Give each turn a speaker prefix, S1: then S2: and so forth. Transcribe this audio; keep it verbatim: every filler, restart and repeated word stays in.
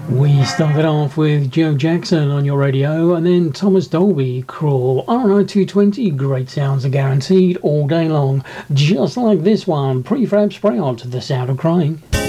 S1: We started off with Joe Jackson on your radio, and then Thomas Dolby, Crawl, R O two twenty, great sounds are guaranteed all day long, just like this one, Prefab Sprout, The Sound of Crying.